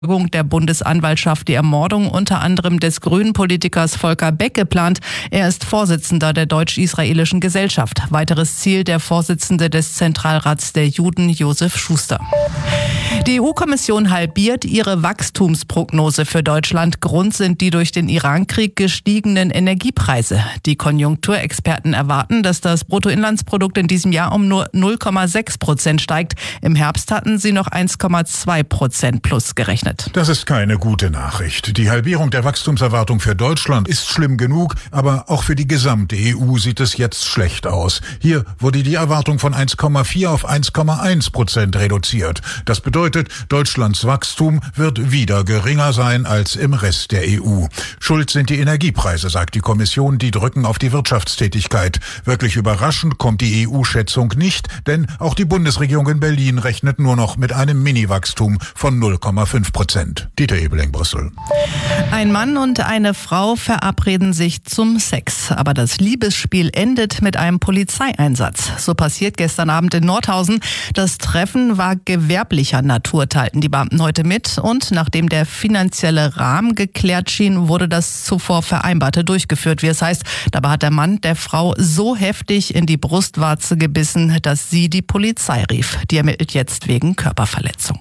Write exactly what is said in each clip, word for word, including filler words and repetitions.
Der Bundesanwaltschaft die Ermordung unter anderem des Grünen-Politikers Volker Beck geplant. Er ist Vorsitzender der Deutsch-Israelischen Gesellschaft. Weiteres Ziel der Vorsitzende des Zentralrats der Juden, Josef Schuster. Die E U-Kommission halbiert ihre Wachstumsprognose für Deutschland. Grund sind die durch den Iran-Krieg gestiegenen Energiepreise. Die Konjunkturexperten erwarten, dass das Bruttoinlandsprodukt in diesem Jahr um nur null Komma sechs Prozent steigt. Im Herbst hatten sie noch eins Komma zwei Prozent plus gerechnet. Das ist keine gute Nachricht. Die Halbierung der Wachstumserwartung für Deutschland ist schlimm genug, aber auch für die gesamte E U sieht es jetzt schlecht aus. Hier wurde die Erwartung von eins Komma vier auf eins Komma eins Prozent reduziert. Das bedeutet, Deutschlands Wachstum wird wieder geringer sein als im Rest der E U. Schuld sind die Energiepreise, sagt die Kommission, die drücken auf die Wirtschaftstätigkeit. Wirklich überraschend kommt die E U-Schätzung nicht, denn auch die Bundesregierung in Berlin rechnet nur noch mit einem Mini-Wachstum von null Komma fünf Prozent. Dieter Ebeling, Brüssel. Ein Mann und eine Frau verabreden sich zum Sex. Aber das Liebesspiel endet mit einem Polizeieinsatz. So passiert gestern Abend in Nordhausen. Das Treffen war gewerblicher Natur, teilten die Beamten heute mit. Und nachdem der finanzielle Rahmen geklärt schien, wurde das zuvor Vereinbarte durchgeführt. Wie es heißt, dabei hat der Mann der Frau so heftig in die Brustwarze gebissen, dass sie die Polizei rief. Die ermittelt jetzt wegen Körperverletzung.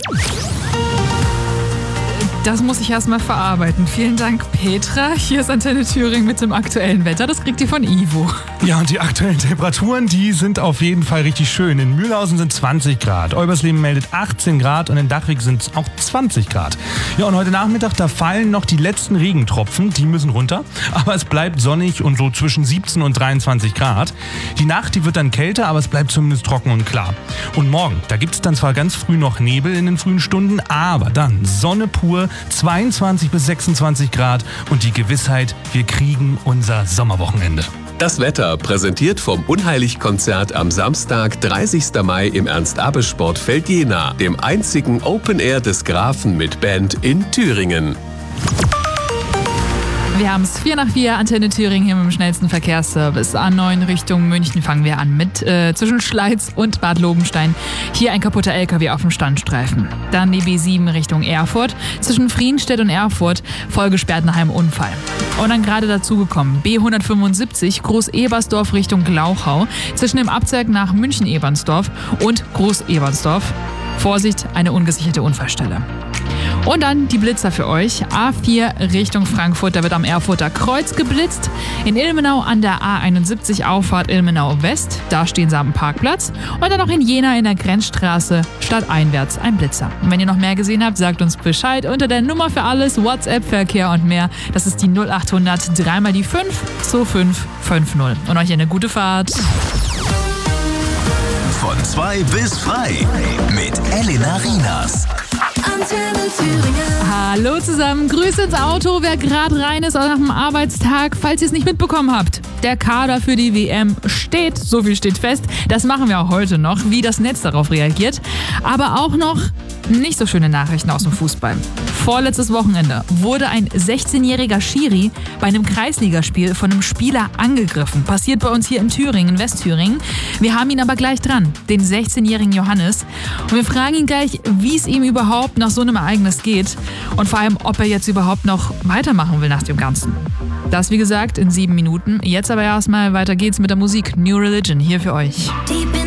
Das muss ich erstmal verarbeiten. Vielen Dank, Petra. Hier ist Antenne Thüringen mit dem aktuellen Wetter. Das kriegt ihr von Ivo. Ja, und die aktuellen Temperaturen, die sind auf jeden Fall richtig schön. In Mühlhausen sind zwanzig Grad, Eubersleben meldet achtzehn Grad und in Dachwig sind es auch zwanzig Grad. Ja, und heute Nachmittag, da fallen noch die letzten Regentropfen. Die müssen runter. Aber es bleibt sonnig und so zwischen siebzehn und dreiundzwanzig Grad. Die Nacht, die wird dann kälter, aber es bleibt zumindest trocken und klar. Und morgen, da gibt es dann zwar ganz früh noch Nebel in den frühen Stunden, aber dann Sonne pur, zweiundzwanzig bis sechsundzwanzig Grad und die Gewissheit, wir kriegen unser Sommerwochenende. Das Wetter präsentiert vom Unheilig-Konzert am Samstag, dreißigsten Mai im Ernst-Abbe-Sportfeld Jena, dem einzigen Open Air des Grafen mit Band in Thüringen. Wir haben es vier nach vier, Antenne Thüringen hier mit dem schnellsten Verkehrsservice. A neun Richtung München fangen wir an mit äh, zwischen Schleiz und Bad Lobenstein. Hier ein kaputter L K W auf dem Standstreifen. Dann die B sieben Richtung Erfurt. Zwischen Friedenstedt und Erfurt vollgesperrt nach einem Unfall. Und dann gerade dazugekommen B hundertfünfundsiebzig Groß-Ebersdorf Richtung Glauchau. Zwischen dem Abzweig nach München-Ebernsdorf und Groß-Ebernsdorf. Vorsicht, eine ungesicherte Unfallstelle. Und dann die Blitzer für euch. A vier Richtung Frankfurt, da wird am Erfurter Kreuz geblitzt. In Ilmenau an der A einundsiebzig Auffahrt Ilmenau West, da stehen sie am Parkplatz. Und dann noch in Jena in der Grenzstraße stadteinwärts ein Blitzer. Und wenn ihr noch mehr gesehen habt, sagt uns Bescheid unter der Nummer für alles, WhatsApp-Verkehr und mehr. Das ist die null achthundert drei mal die fünf zwei fünf fünf null. Und euch eine gute Fahrt. Von zwei bis frei mit Elena Rienas. Antenne Thüringen. Hallo zusammen, Grüße ins Auto, wer gerade rein ist nach dem Arbeitstag, falls ihr es nicht mitbekommen habt. Der Kader für die W M steht, so viel steht fest. Das machen wir auch heute noch, wie das Netz darauf reagiert. Aber auch noch nicht so schöne Nachrichten aus dem Fußball. Vorletztes Wochenende wurde ein sechzehnjähriger Schiri bei einem Kreisligaspiel von einem Spieler angegriffen. Passiert bei uns hier in Thüringen, in Westthüringen. Wir haben ihn aber gleich dran, den sechzehnjährigen Johannes. Und wir fragen ihn gleich, wie es ihm überhaupt nach so einem Ereignis geht und vor allem, ob er jetzt überhaupt noch weitermachen will nach dem Ganzen. Das wie gesagt in sieben Minuten. Jetzt aber erstmal weiter geht's mit der Musik. New Religion hier für euch.